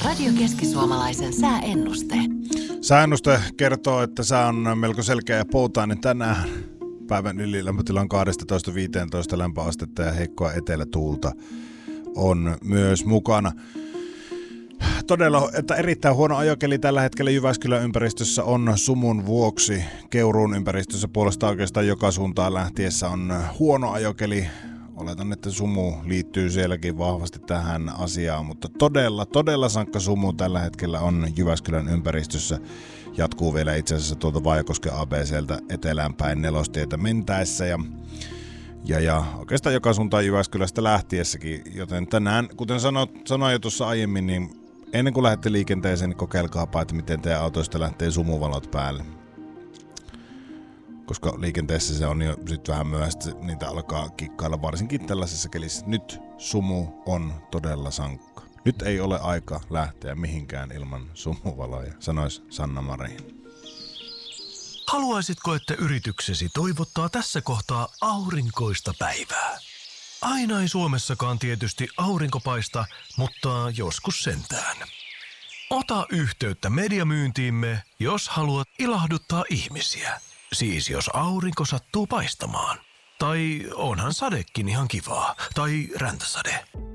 Radio Keski-Suomalaisen sääennuste. Sääennuste kertoo, että sää on melko selkeä ja poutainen tänään. Päivän ylilämpötila on 12-15 lämpöastetta ja heikkoa etelätuulta on myös mukana. Todella, että erittäin huono ajokeli tällä hetkellä Jyväskylän ympäristössä on sumun vuoksi. Keuruun ympäristössä puolestaan oikeastaan joka suuntaan lähtiessä on huono ajokeli. Oletan, että sumu liittyy sielläkin vahvasti tähän asiaan, mutta todella sankka sumu tällä hetkellä on Jyväskylän ympäristössä. Jatkuu vielä itse asiassa tuolta Vaajakosken ABCltä eteläänpäin Nelostietä mentäessä ja oikeastaan joka suuntaan Jyväskylästä lähtiessäkin. Joten tänään, kuten sanoin jo tuossa aiemmin, niin ennen kuin lähdette liikenteeseen, niin kokeilkaapa, että miten teidän autoista lähtee sumuvalot päälle. Koska liikenteessä se on jo sitten vähän myöhäistä, niitä alkaa kikkailla varsinkin tällaisessa kelissä. Nyt sumu on todella sankka. Nyt ei ole aika lähteä mihinkään ilman sumuvaloja, sanoisi Sanna Marin. Haluaisitko, että yrityksesi toivottaa tässä kohtaa aurinkoista päivää? Aina ei Suomessakaan tietysti aurinko paista, mutta joskus sentään. Ota yhteyttä mediamyyntiimme, jos haluat ilahduttaa ihmisiä. Siis jos aurinko sattuu paistamaan. Tai onhan sadekin ihan kivaa. Tai räntäsade.